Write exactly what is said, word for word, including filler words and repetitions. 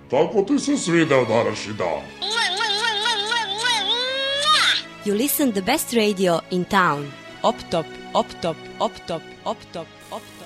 Kako ti se svideo današnji dan? You listen the best radio in town. Op top, op top, op top, op top, op top.